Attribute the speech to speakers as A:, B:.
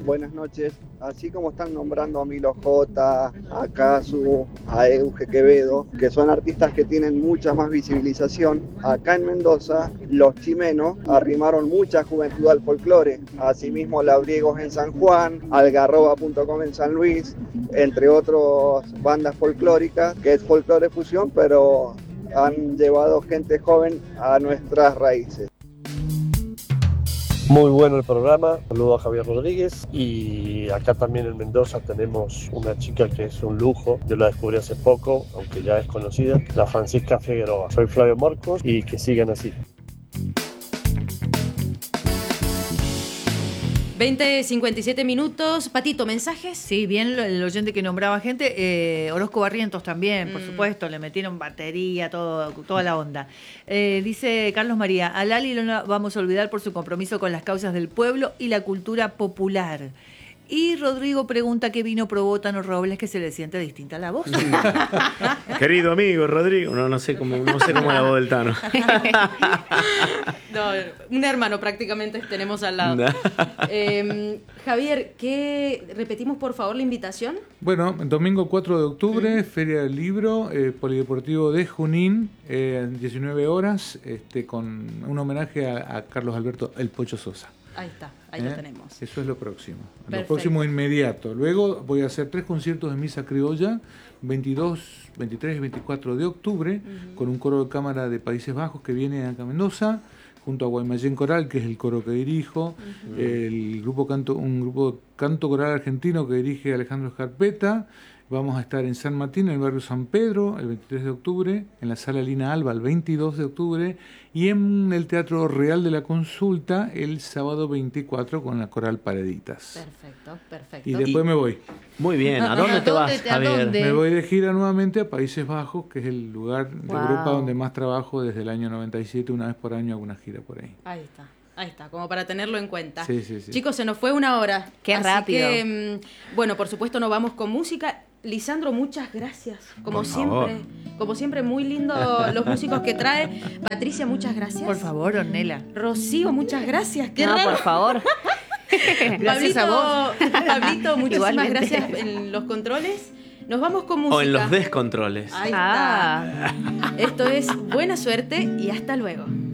A: Buenas noches. Así como están nombrando a Milo J, a Casu, a Euge Quevedo, que son artistas que tienen mucha más visibilización, acá en Mendoza los chimenos arrimaron mucha juventud al folclore. Asimismo, Labriegos en San Juan, Algarroba.com en San Luis, entre otras bandas folclóricas, que es folclore fusión, pero han llevado gente joven a nuestras raíces.
B: Muy bueno el programa, saludo a Javier Rodríguez y acá también en Mendoza tenemos una chica que es un lujo, yo la descubrí hace poco, aunque ya es conocida, la Francisca Figueroa. Soy Flavio Marcos y que sigan así.
C: 20:57 minutos. Patito, ¿mensajes?
D: Sí, bien el oyente que nombraba gente. Orozco Barrientos también, por supuesto, le metieron batería, toda la onda. Dice Carlos María, a Lali no la vamos a olvidar por su compromiso con las causas del pueblo y la cultura popular. Y Rodrigo pregunta qué vino probó Tano Robles, que se le siente distinta la voz.
E: Querido amigo Rodrigo, no sé cómo la voz del Tano.
C: No, un hermano prácticamente tenemos al lado. Javier, repetimos por favor la invitación.
F: Bueno, domingo 4 de octubre, Feria del Libro, Polideportivo de Junín, 19 horas, con un homenaje a Carlos Alberto El Pocho Sosa.
C: Ahí está, ahí lo tenemos.
F: Eso es lo próximo.
C: Perfecto.
F: Lo próximo inmediato. Luego voy a hacer 3 conciertos de misa criolla, 22, 23 y 24 de octubre, con un coro de cámara de Países Bajos que viene acá a Mendoza, junto a Guaymallén Coral, que es el coro que dirijo, un grupo canto coral argentino que dirige Alejandro Escarpeta. Vamos a estar en San Martín, en el barrio San Pedro, el 23 de octubre, en la Sala Lina Alba, el 22 de octubre, y en el Teatro Real de la Consulta, el sábado 24, con la Coral Pareditas.
C: Perfecto.
F: Y después me voy.
E: Muy bien, ¿a dónde te vas, Javier?
F: Me voy de gira nuevamente a Países Bajos, que es el lugar de Europa donde más trabajo desde el año 97, una vez por año hago una gira por ahí.
C: Ahí está, como para tenerlo en cuenta.
F: Sí.
C: Chicos, se nos fue una hora.
D: Qué
C: así
D: rápido.
C: Que, bueno, por supuesto nos vamos con música. Lisandro, muchas gracias. Como siempre, muy lindo los músicos que trae. Patricia, muchas gracias.
D: Por favor, Ornella.
C: Rocío, muchas gracias.
D: Qué raro. Por favor. Gracias
C: Pablito,
D: a vos.
C: Pablito, muchísimas
D: Igualmente.
C: gracias en los controles. Nos vamos con música.
E: O en los descontroles.
C: Ahí está. Esto es Buena Suerte y hasta luego.